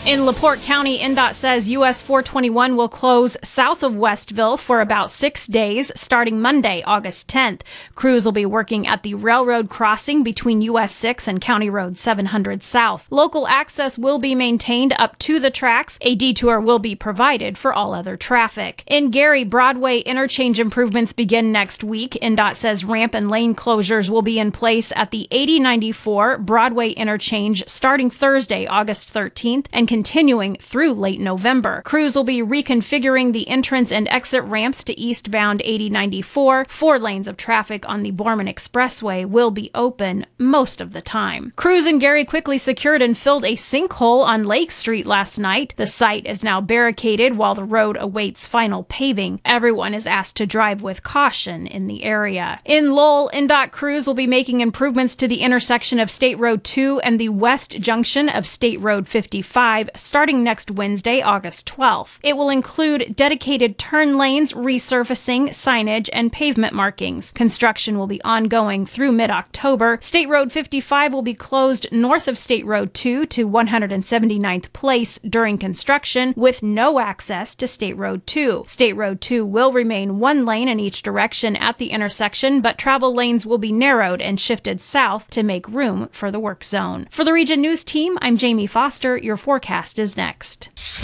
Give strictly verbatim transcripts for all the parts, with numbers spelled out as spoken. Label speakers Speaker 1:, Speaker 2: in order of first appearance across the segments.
Speaker 1: In LaPorte County, N D O T says U S four twenty-one will close south of Westville for about six days, starting Monday, August tenth. Crews will be working at the railroad crossing between U S six and County Road seven hundred South. Local access will be maintained up to the tracks. A detour will be provided for all other traffic. In Gary, Broadway interchange improvements begin next week. N D O T says ramp and lane closures will be in place at the eighty ninety-four Broadway interchange starting Thursday, August thirteenth, and continuing through late November. Crews will be reconfiguring the entrance and exit ramps to eastbound eighty ninety-four. Four lanes of traffic on the Borman Expressway will be open most of the time. Crews in Gary quickly secured and filled a sinkhole on Lake Street last night. The site is now barricaded while the road awaits final paving. Everyone is asked to drive with caution in the area. In Lowell, N D O T crews will be making improvements to the intersection of State Road two and the west junction of State Road fifty-five starting next Wednesday, August twelfth. It will include dedicated turn lanes, resurfacing, signage, and pavement markings. Construction will be ongoing through mid-October. State Road fifty-five will be closed north of State Road two to one hundred seventy-ninth Place during construction, with no access to State Road two. State Road two will remain one lane in each direction at the intersection, but travel lanes will be narrowed and shifted south to make room for the work zone. For the Region News Team, I'm Jamie Foster. Your forecast is next.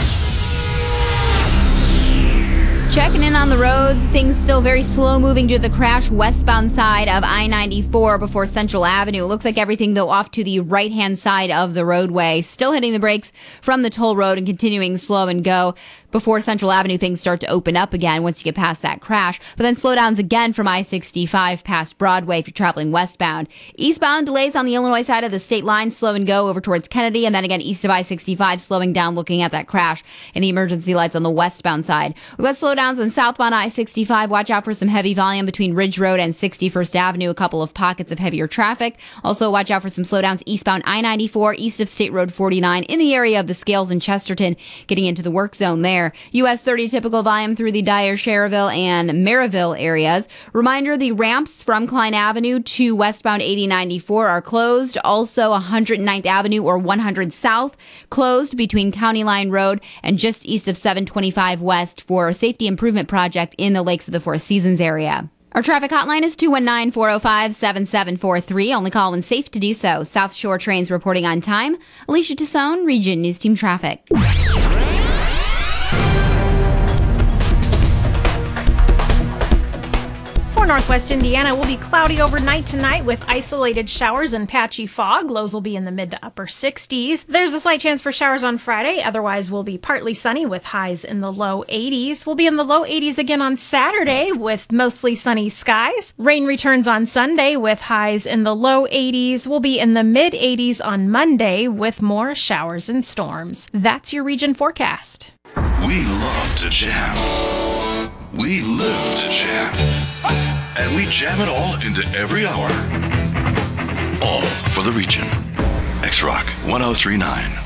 Speaker 2: Checking in on the roads, things still very slow moving due to the crash westbound side of I ninety-four before Central Avenue. Looks like everything, though, off to the right-hand side of the roadway. Still hitting the brakes from the toll road and continuing slow and go before Central Avenue. Things start to open up again once you get past that crash. But then slowdowns again from I sixty-five past Broadway if you're traveling westbound. Eastbound delays on the Illinois side of the state line, slow and go over towards Kennedy. And then again, east of I sixty-five, slowing down looking at that crash and the emergency lights on the westbound side. We've got slowdowns on southbound I sixty-five. Watch out for some heavy volume between Ridge Road and sixty-first Avenue. A couple of pockets of heavier traffic. Also, watch out for some slowdowns eastbound I ninety-four, east of State Road forty-nine in the area of the Scales and Chesterton, getting into the work zone there. U S thirty typical volume through the Dyer, Cherville, and Maryville areas. Reminder, the ramps from Klein Avenue to westbound eighty ninety-four are closed. Also, one hundred ninth Avenue or one hundred South closed between County Line Road and just east of seven twenty-five West for a safety improvement project in the Lakes of the Four Seasons area. Our traffic hotline is two one nine, four oh five, seven seven four three. Only call when safe to do so. South Shore trains reporting on time. Alicia Tassone, Region News Team Traffic.
Speaker 1: For Northwest Indiana, will be cloudy overnight tonight with isolated showers and patchy fog. Lows will be in the mid to upper sixties. There's a slight chance for showers on Friday. Otherwise, we'll be partly sunny with highs in the low eighties. We'll be in the low eighties again on Saturday with mostly sunny skies. Rain returns on Sunday with highs in the low eighties. We'll be in the mid eighties on Monday with more showers and storms. That's your region forecast.
Speaker 3: We love to jam. We live to jam. And we jam it all into every hour. All for the region. X-Rock one oh three point nine.